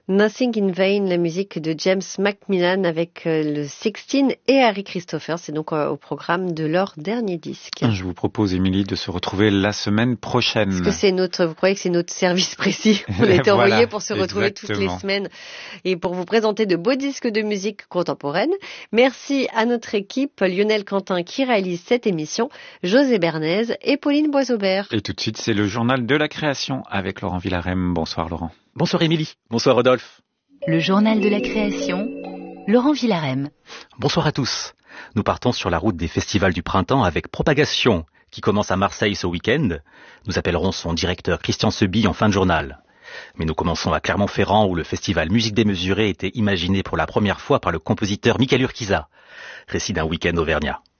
Nothing in Vain, la musique de James Macmillan avec le Sixteen et Harry Christopher. C'est donc au programme de leur dernier disque. Je vous propose, Émilie, de se retrouver la semaine prochaine. Est-ce que vous croyez que c'est notre service précis? On a été envoyé pour se retrouver toutes les semaines et pour vous présenter de beaux disques de musique contemporaine. Merci à notre équipe, Lionel Quentin qui réalise cette émission, José Bernays et Pauline Boisaubert. Et tout de suite, c'est le journal de la création avec Laurent Villarem. Bonsoir Laurent. Bonsoir Émilie, bonsoir Rodolphe. Le journal de la création, Laurent Villarem. Bonsoir à tous. Nous partons sur la route des festivals du printemps avec Propagation, qui commence à Marseille ce week-end. Nous appellerons son directeur Christian Sebi en fin de journal. Mais nous commençons à Clermont-Ferrand où le festival Musique démesurée était imaginé pour la première fois par le compositeur Michael Urquiza. Récit d'un week-end auvergnat.